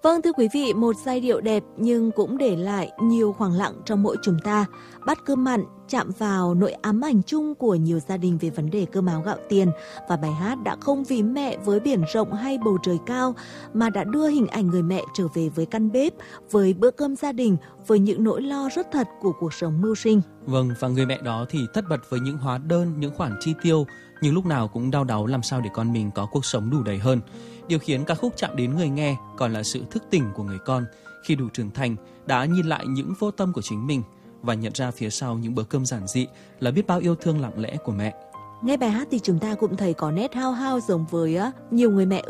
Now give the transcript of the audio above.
Vâng, thưa quý vị, một giai điệu đẹp nhưng cũng để lại nhiều khoảng lặng trong mỗi chúng ta. Bát cơm mặn chạm vào nỗi ám ảnh chung của nhiều gia đình về vấn đề cơm áo gạo tiền, và bài hát đã không vì mẹ với biển rộng hay bầu trời cao mà đã đưa hình ảnh người mẹ trở về với căn bếp, với bữa cơm gia đình, với những nỗi lo rất thật của cuộc sống mưu sinh. Vâng, và người mẹ đó thì tất bật với những hóa đơn, những khoản chi tiêu, nhưng lúc nào cũng đau đáu làm sao để con mình có cuộc sống đủ đầy hơn. Điều khiến ca khúc chạm đến người nghe còn là sự thức tỉnh của người con khi đủ trưởng thành đã nhìn lại những vô tâm của chính mình và nhận ra phía sau những bữa cơm giản dị là biết bao yêu thương lặng lẽ của mẹ. Nghe bài hát thì chúng ta cũng thấy có nét hao hao giống với nhiều người mẹ